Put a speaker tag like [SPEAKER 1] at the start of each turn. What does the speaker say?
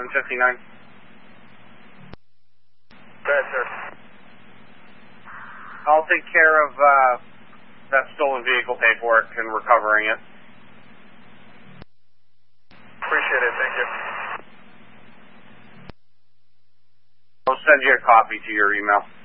[SPEAKER 1] 1159.
[SPEAKER 2] Yes, sir.
[SPEAKER 1] I'll take care of that stolen vehicle paperwork and recovering it.
[SPEAKER 2] Appreciate it. Thank you.
[SPEAKER 1] I'll send you a copy to your email.